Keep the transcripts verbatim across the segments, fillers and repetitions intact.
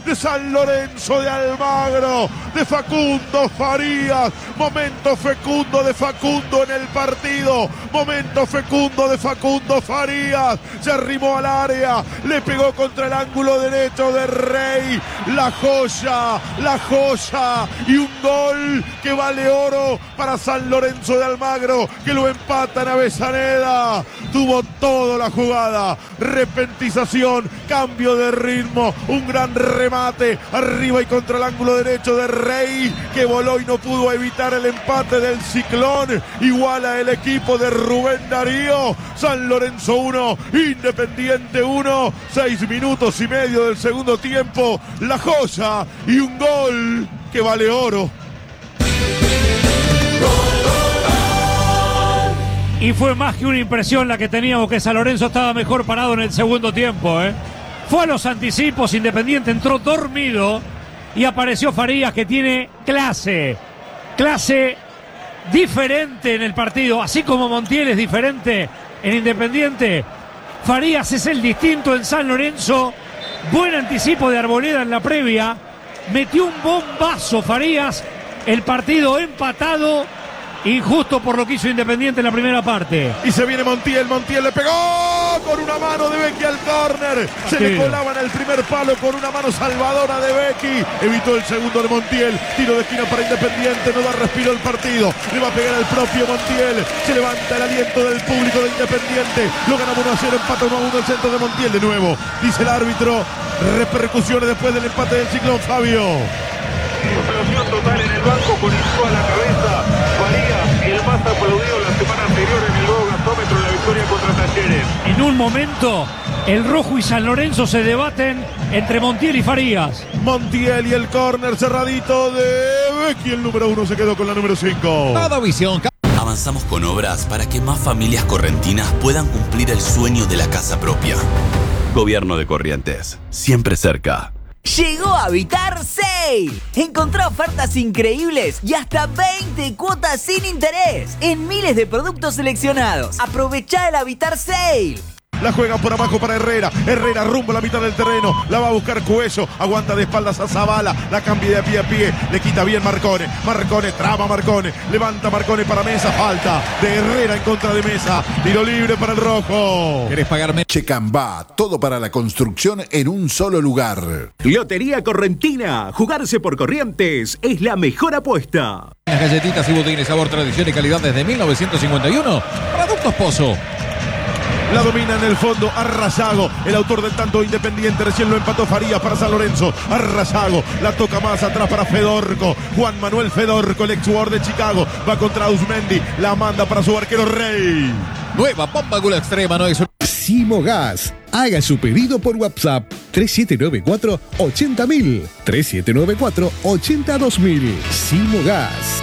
de San Lorenzo de Almagro, de Facundo Farías. Momento fecundo de Facundo en el partido. Momento fecundo de Facundo Farías. Se arrimó al área, le pegó contra el ángulo derecho de Rey. La joya, la joya y un gol que vale oro para San Lorenzo de Almagro, que lo empata en Avellaneda. Tuvo toda la jugada, repentización, cambio de ritmo, un gran remate arriba y contra el ángulo derecho de Rey, que voló y no pudo evitar el empate del Ciclón. Iguala el equipo de Rubén Darío. San Lorenzo uno, Independiente uno, seis minutos y medio del segundo tiempo. La joya y un gol que vale oro. Y fue más que una impresión la que teníamos, que San Lorenzo estaba mejor parado en el segundo tiempo, ¿eh? Fue a los anticipos, Independiente entró dormido y apareció Farías, que tiene clase, clase diferente en el partido, así como Montiel es diferente en Independiente. Farías es el distinto en San Lorenzo. Buen anticipo de Arboleda en la previa, metió un bombazo Farías, el partido empatado. Injusto por lo que hizo Independiente en la primera parte. Y se viene Montiel, Montiel le pegó con una mano de Becky al córner. Se le colaba en el primer palo con una mano salvadora de Becky. Evitó el segundo de Montiel. Tiro de esquina para Independiente, no da respiro el partido. Le va a pegar el propio Montiel. Se levanta el aliento del público de Independiente. Lo gana uno a cero, empata uno a uno el centro de Montiel de nuevo. Dice el árbitro, repercusiones después del empate del Ciclón, Fabio. Explosión total en el banco con Insúa a la cabeza. Farías, el más aplaudido la semana anterior en el nuevo gasómetro en la victoria contra Talleres. En un momento, el Rojo y San Lorenzo se debaten entre Montiel y Farías. Montiel y el córner cerradito de Becky. El número uno se quedó con la número cinco. Todo visión. Avanzamos con obras para que más familias correntinas puedan cumplir el sueño de la casa propia. Gobierno de Corrientes, siempre cerca. Llegó Habitar Sale. Encontrá ofertas increíbles y hasta veinte cuotas sin interés en miles de productos seleccionados. Aprovechá el Habitar Sale. La juega por abajo para Herrera. Herrera rumbo a la mitad del terreno. La va a buscar Cuello. Aguanta de espaldas a Zavala. La cambia de pie a pie. Le quita bien Marcone. Marcone traba Marcone. Levanta Marcone para Mesa. Falta de Herrera en contra de Mesa. Tiro libre para el Rojo. ¿Querés pagarme? Checambá. Todo para la construcción en un solo lugar. Lotería Correntina. Jugarse por Corrientes es la mejor apuesta. Las galletitas y budines, sabor, tradición y calidad desde mil novecientos cincuenta y uno. Productos Pozo. La domina en el fondo Arrazago, el autor del tanto Independiente. Recién lo empató Farías para San Lorenzo. Arrazago la toca más atrás para Fedorco. Juan Manuel Fedorco, el ex jugador de Chicago, va contra Ausmendi. La manda para su arquero Rey. Nueva bomba gula extrema, no es un... Simogas. Haga su pedido por WhatsApp tres siete nueve cuatro, ochenta mil. tres siete nueve cuatro, ochenta dos mil. Simogas.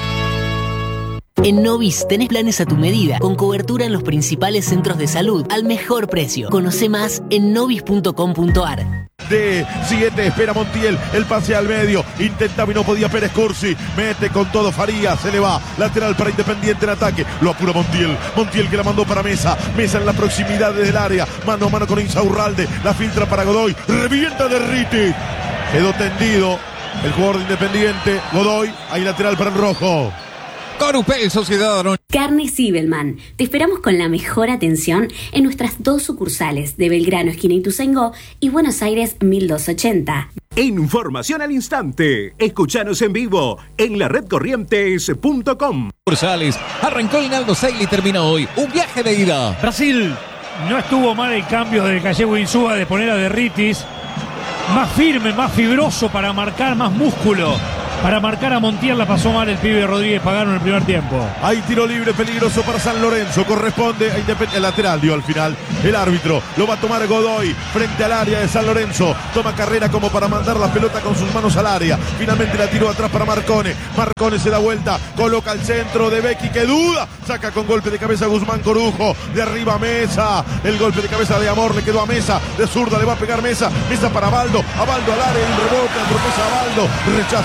En Novis tenés planes a tu medida, con cobertura en los principales centros de salud, al mejor precio. Conoce más en novis punto com punto ar. De siete espera Montiel, el pase al medio, intentaba y no podía Pérez Cursi, mete con todo Farías, se le va, lateral para Independiente en ataque, lo apura Montiel, Montiel que la mandó para Mesa, Mesa en la proximidad del área, mano a mano con Insaurralde, la filtra para Godoy, revienta de Riti, quedó tendido el jugador de Independiente, Godoy, hay lateral para el Rojo. Corupel, Sociedad Anónima. Carne Zibelman. Te esperamos con la mejor atención en nuestras dos sucursales de Belgrano, esquina Ituzaingó, y Buenos Aires, mil doscientos ochenta. Información al instante. Escuchanos en vivo en la red corrientes punto com. Cursales. Arrancó el Naldo Seil y terminó hoy. Un viaje de ida. Brasil no estuvo mal el cambio de Gallego Insúa de poner a Derritis. Más firme, más fibroso para marcar, más músculo. Para marcar a Montiel la pasó mal el pibe Rodríguez Pagano en el primer tiempo. Hay tiro libre peligroso para San Lorenzo. Corresponde a Independiente. El lateral dio al final el árbitro. Lo va a tomar Godoy frente al área de San Lorenzo. Toma carrera como para mandar la pelota con sus manos al área. Finalmente la tiró atrás para Marcone. Marcone se da vuelta. Coloca al centro de Becky que duda. Saca con golpe de cabeza a Guzmán Corujo. De arriba a Mesa. El golpe de cabeza de Amor le quedó a Mesa. De zurda le va a pegar Mesa. Mesa para Baldo. A Baldo al área. El rebote. Atropella a Baldo. Rechaza a rebote.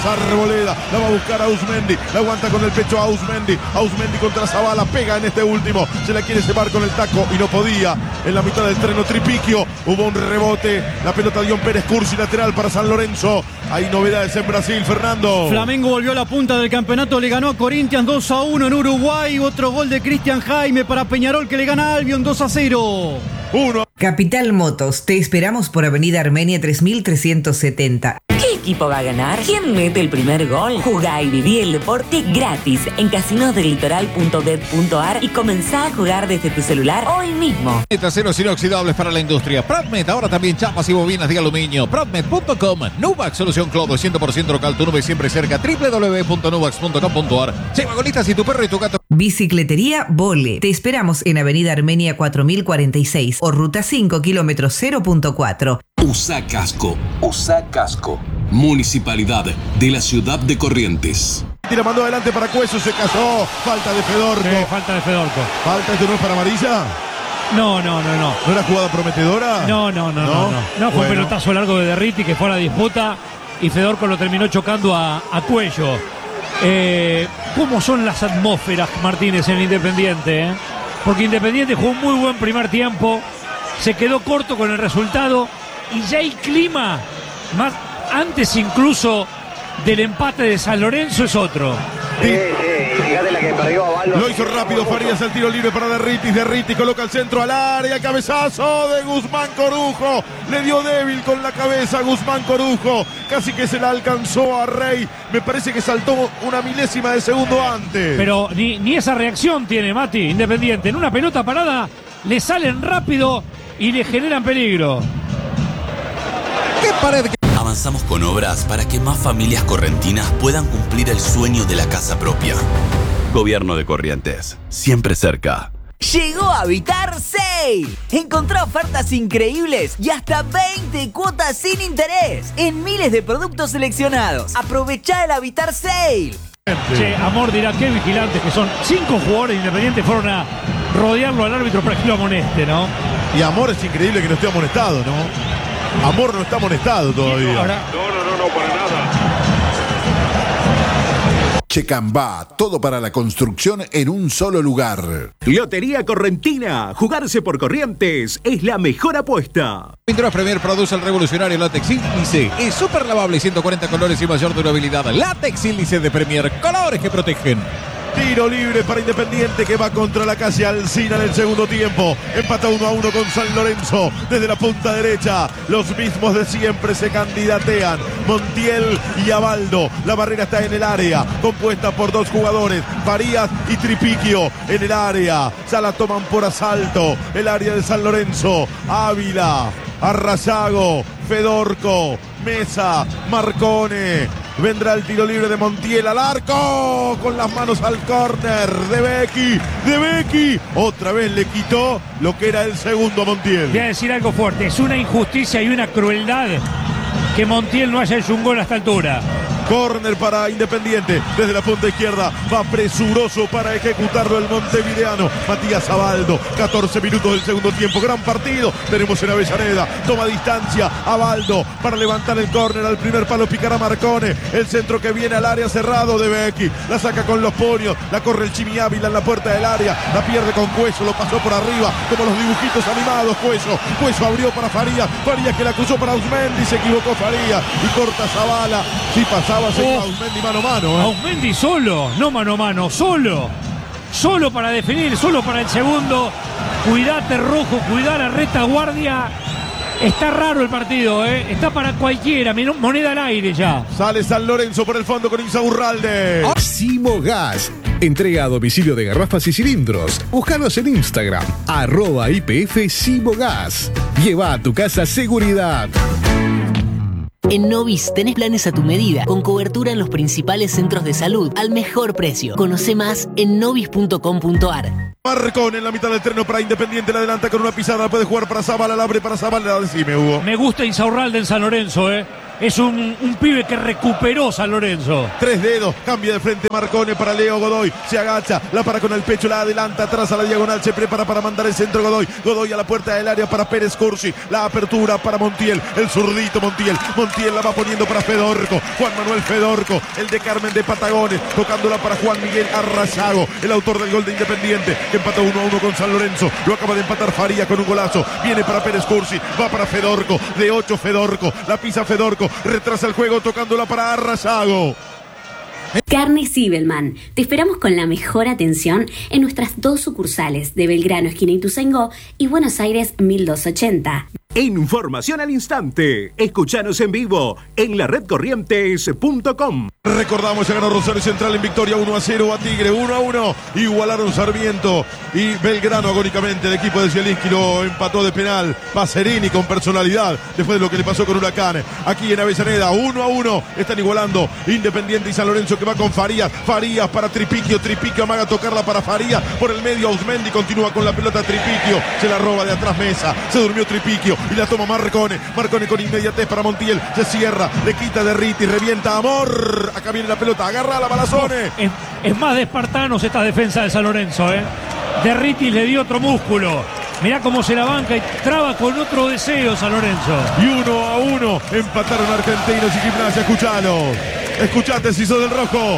Arboleda, la va a buscar a Ausmendi, la aguanta con el pecho a Ausmendi, Ausmendi contra Zavala, pega en este último, se la quiere llevar con el taco y no podía, en la mitad del terreno Tripiquio, hubo un rebote, la pelota de John Pérez Cursi, lateral para San Lorenzo, hay novedades en Brasil, Fernando. Flamengo volvió a la punta del campeonato, le ganó a Corinthians dos a uno en Uruguay, otro gol de Cristian Jaime para Peñarol que le gana a Albion dos a cero. Uno. Capital Motos, te esperamos por Avenida Armenia tres mil trescientos setenta. ¿Qué equipo va a ganar? ¿Quién mete el primer gol? Jugá y viví el deporte gratis en casinos del litoral punto bet punto ar y comenzá a jugar desde tu celular hoy mismo. Aceros inoxidables para la industria. Pradmet, ahora también chapas y bobinas de aluminio. Pradmet punto com. Nuvax, solución clodo cien por ciento local, tu nube siempre cerca. doble u doble u doble u punto nuvax punto com punto ar. Che, vagonitas y tu perro y tu gato. Bicicletería Vole. Te esperamos en Avenida Armenia cuatro mil cuarenta y seis o Ruta cinco, kilómetro cero punto cuatro. Usa casco. Usa casco. Municipalidad de la ciudad de Corrientes. Tira, mandó adelante para Cueso, se cayó. Falta de Fedorco. Sí, falta de Fedorco. ¿Falta esto no es para amarilla? No, no, no, no. ¿No era jugada prometedora? No, no, no, no. No, no. no fue bueno. Un pelotazo largo de Derriti que fue a la disputa y Fedorco lo terminó chocando a, a cuello. Eh, ¿Cómo son las atmósferas, Martínez, en Independiente? Eh? Porque Independiente jugó un muy buen primer tiempo, se quedó corto con el resultado y ya el clima, más antes incluso del empate de San Lorenzo, es otro. Sí, sí, fíjate la que perdió a Baldo. Lo hizo rápido Farías, el tiro libre para Derritis. Derritis coloca el centro al área, cabezazo de Guzmán Corujo. Le dio débil con la cabeza a Guzmán Corujo. Casi que se la alcanzó a Rey. Me parece que saltó una milésima de segundo antes. Pero ni, ni esa reacción tiene Mati, Independiente. En una pelota parada le salen rápido y le generan peligro. ¿Qué pared? Avanzamos con obras para que más familias correntinas puedan cumplir el sueño de la casa propia. Gobierno de Corrientes, siempre cerca. Llegó a Habitar Sale. Encontrá ofertas increíbles y hasta veinte cuotas sin interés en miles de productos seleccionados. Aprovechá el Habitar Sale. Che, Amor dirá, qué vigilantes que son. Cinco jugadores independientes fueron a rodearlo al árbitro para que lo amoneste, ¿no? Y Amor es increíble que no esté amonestado, ¿no? Amor no está amonestado todavía. No, no, no, no, para nada. Checambá, todo para la construcción en un solo lugar. Lotería Correntina, jugarse por Corrientes es la mejor apuesta. Pinturas Premier produce el revolucionario Látex Índice. Es súper lavable, ciento cuarenta colores y mayor durabilidad. Látex Índice de Premier, colores que protegen. Tiro libre para Independiente que va contra la calle Alsina en el segundo tiempo. Empata uno a uno con San Lorenzo. Desde la punta derecha, los mismos de siempre se candidatean. Montiel y Abaldo. La barrera está en el área, compuesta por dos jugadores, Farías y Tripiquio en el área. Ya la toman por asalto. El área de San Lorenzo. Ávila, Arrayago, Fedorco, Mesa, Marcone. Vendrá el tiro libre de Montiel al arco, con las manos al córner de Becky, de Becky. Otra vez le quitó lo que era el segundo Montiel. Voy a decir algo fuerte, es una injusticia y una crueldad que Montiel no haya hecho un gol a esta altura. Córner para Independiente, desde la punta izquierda, va presuroso para ejecutarlo el montevideano, Matías Abaldo. catorce minutos del segundo tiempo, gran partido, tenemos en Avellaneda, toma distancia, Abaldo para levantar el córner, al primer palo picará Marcone, el centro que viene al área cerrado de Becky, la saca con los puños, la corre el Chimi Ávila en la puerta del área, la pierde con Cueso, lo pasó por arriba, como los dibujitos animados, Cueso, Cueso abrió para Farías, Farías que la cruzó para Ausmendi, se equivocó Farías y corta Zavala, si pasaba se iba Ausmendi mano a mano. ¿eh? Ausmendi solo, no mano a mano, solo. Solo para definir, solo para el segundo. Cuidate Rojo, cuidá la retaguardia. Está raro el partido, ¿eh? Está para cualquiera, moneda al aire ya. Sale San Lorenzo por el fondo con Insaurralde. Simo Gas. Entrega a domicilio de garrafas y cilindros. Búscanos en Instagram, arroba I P F Simo Gas. Lleva a tu casa seguridad. En Novis tenés planes a tu medida, con cobertura en los principales centros de salud, al mejor precio. Conoce más en novis punto com punto ar. Marcón en la mitad del terreno para Independiente, la adelanta con una pisada, puede jugar para Zavala, la abre para Zavala, decime Hugo. Me gusta Insaurralde en San Lorenzo, eh. es un, un pibe que recuperó San Lorenzo. Tres dedos, cambia de frente Marcone para Leo Godoy, se agacha, la para con el pecho, la adelanta atrás a la diagonal, se prepara para mandar el centro Godoy, Godoy a la puerta del área para Pérez Cursi, la apertura para Montiel, el zurdito Montiel, Montiel la va poniendo para Fedorco, Juan Manuel Fedorco, el de Carmen de Patagones, tocándola para Juan Miguel Arrayago, el autor del gol de Independiente, que empató uno a uno con San Lorenzo, lo acaba de empatar Faría con un golazo, viene para Pérez Cursi, va para Fedorco, de ocho Fedorco, la pisa Fedorco, retrasa el juego tocándola para Arrayago. Carnes Zibelman. Te esperamos con la mejor atención en nuestras dos sucursales de Belgrano, esquina Ituzaingó, y Buenos Aires mil doscientos ochenta. Información al instante. Escuchanos en vivo en la red corrientes punto com. Recordamos, ya ganó Rosario Central en victoria uno a cero a Tigre, uno a uno. Igualaron Sarmiento y Belgrano agónicamente. El equipo de Zielinski lo empató de penal. Pacerini con personalidad después de lo que le pasó con Huracán. Aquí en Avellaneda, uno a uno. Están igualando Independiente y San Lorenzo, que va con Farías. Farías para Tripiquio. Tripiquio amaga tocarla para Farías. Por el medio Ausmendi continúa con la pelota Tripiquio. Se la roba de atrás Mesa. Se durmió Tripiquio y la toma Marcone. Marcone con inmediatez para Montiel. Se cierra, le quita de Riti, revienta Amor. Acá viene la pelota, agarra a la Balazone. Es, es más de espartanos esta defensa de San Lorenzo, ¿eh? De Riti le dio otro músculo. Mirá cómo se la banca y traba con otro deseo San Lorenzo. Y uno a uno empataron Argentinos y Gimnasia. Escuchalo. Escuchate si sos del rojo.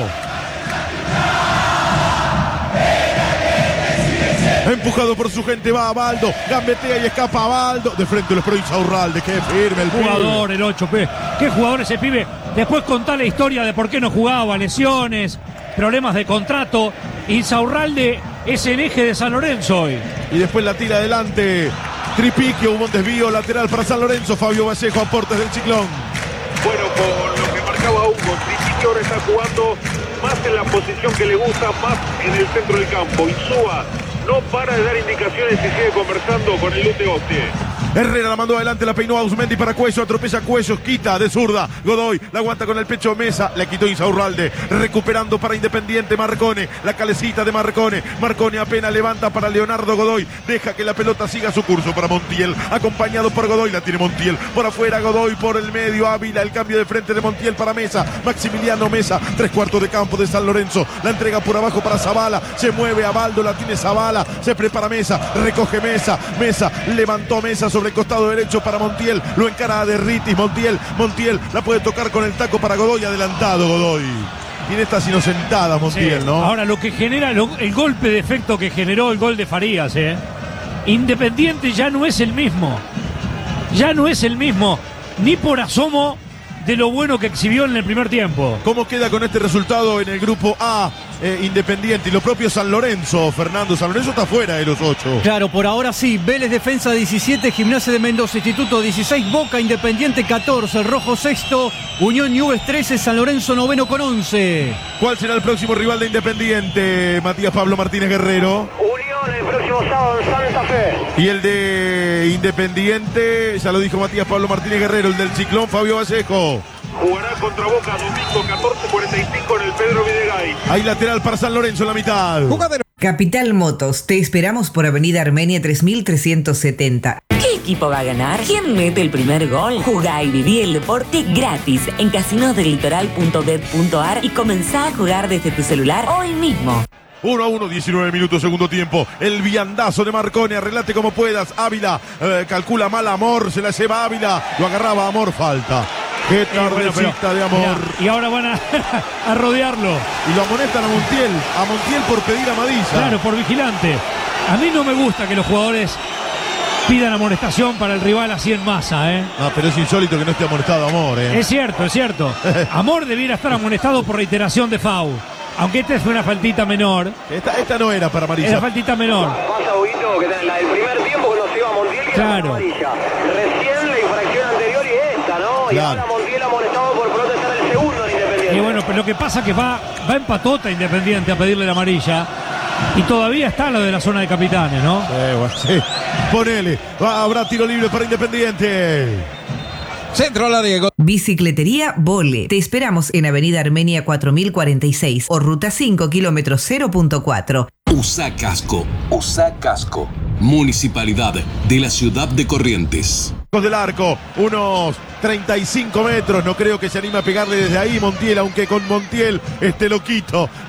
Empujado por su gente, va a Baldo, gambetea y escapa a Baldo. De frente lo espero Insaurralde, qué firme el jugador, pibe. El ocho, qué jugador ese pibe. Después contá la historia de por qué no jugaba, lesiones, problemas de contrato. Insaurralde es el eje de San Lorenzo hoy. Y después la tira adelante Tripiquio, hubo un desvío lateral para San Lorenzo. Fabio Vallejo, aportes del Ciclón. Bueno, con lo que marcaba Hugo, Tripiquio ahora está jugando más en la posición que le gusta, más en el centro del campo. Insúa no para de dar indicaciones y sigue conversando con el Lute Ostie. Herrera la mandó adelante, la peinó a Ausmendi para Cuello, atropella Cuello, quita de zurda. Godoy la aguanta con el pecho Mesa, le quitó Insaurralde, recuperando para Independiente Marcone, la calecita de Marcone. Marcone apenas levanta para Leonardo Godoy, deja que la pelota siga su curso para Montiel, acompañado por Godoy, la tiene Montiel. Por afuera Godoy, por el medio Ávila, el cambio de frente de Montiel para Mesa. Maximiliano Mesa, tres cuartos de campo de San Lorenzo, la entrega por abajo para Zavala, se mueve a Baldo, la tiene Zavala, se prepara Mesa, recoge Mesa, Mesa levantó Mesa sobre el costado derecho para Montiel, lo encara a Derritis, Montiel, Montiel la puede tocar con el taco para Godoy, adelantado Godoy. Tiene estas inocentadas Montiel, sí. ¿No? Ahora lo que genera, lo, el golpe de efecto que generó el gol de Farías, ¿eh? Independiente ya no es el mismo, ya no es el mismo, ni por asomo de lo bueno que exhibió en el primer tiempo. ¿Cómo queda con este resultado en el grupo A? Eh, Independiente y lo propio San Lorenzo, Fernando. San Lorenzo está fuera de los ocho. Claro, por ahora sí. Vélez Defensa diecisiete, Gimnasia de Mendoza Instituto dieciséis, Boca Independiente catorce, el Rojo sexto, Unión Newell's trece, San Lorenzo noveno con once. ¿Cuál será el próximo rival de Independiente, Matías Pablo Martínez Guerrero? Unión el próximo sábado en Santa Fe. Y el de Independiente, ya lo dijo Matías Pablo Martínez Guerrero, el del Ciclón, Fabio Vallejo. Jugará contra Boca domingo catorce cuarenta y cinco en el Pedro Videgaray. Hay lateral para San Lorenzo en la mitad. Jugadero. Capital Motos, te esperamos por Avenida Armenia tres mil trescientos setenta. ¿Qué equipo va a ganar? ¿Quién mete el primer gol? Jugá y viví el deporte gratis en casinos del litoral punto bet punto ar y comenzá a jugar desde tu celular hoy mismo. uno a uno, diecinueve minutos, segundo tiempo. El viandazo de Marcone, arreglate como puedas. Ávila eh, calcula mal Amor, se la lleva Ávila. Lo agarraba Amor, falta. Qué tardecita eh, bueno, de Amor. Mirá, y ahora van a, a rodearlo. Y lo amonestan a Montiel. A Montiel por pedir amadilla. Claro, por vigilante. A mí no me gusta que los jugadores pidan amonestación para el rival así en masa, ¿eh? Ah, pero es insólito que no esté amonestado Amor, ¿eh? Es cierto, es cierto. Amor debiera estar amonestado por reiteración de foul. Aunque esta es una faltita menor. Esta, esta no era para amarilla. Era faltita menor. Pasa, Huguito, que en la del primer tiempo cuando se iba a Montiel y claro. Amarilla. Recién la infracción anterior y esta, ¿no? Y claro. ahora Montiel amonestado por protestar el segundo en Independiente. Y bueno, pero lo que pasa es que va, va en patota Independiente a pedirle la amarilla. Y todavía está lo de la zona de capitanes, ¿no? Sí, bueno, sí. Ponele. Va, habrá tiro libre para Independiente. Centro al área. Bicicletería Vole. Te esperamos en Avenida Armenia cuatro mil cuarenta y seis o Ruta cinco, kilómetro cero punto cuatro. Usa casco. Usa casco. Municipalidad de la Ciudad de Corrientes. Del arco, unos treinta y cinco metros, no creo que se anime a pegarle desde ahí Montiel, aunque con Montiel esté loquito.